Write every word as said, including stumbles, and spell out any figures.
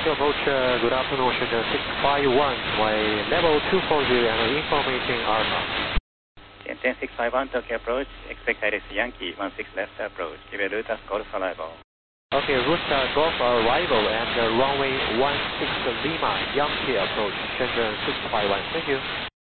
Tokyo approach, uh, good afternoon, Shenzhen six five one, my level two forty and information Alpha. Shenzhen six five one, Tokyo approach, expect Iris Yankee, one six left approach, give a route as Golf arrival. Okay, route uh, Golf arrival and uh, runway one six Lima, Yankee approach, Shenzhen six five one, thank you.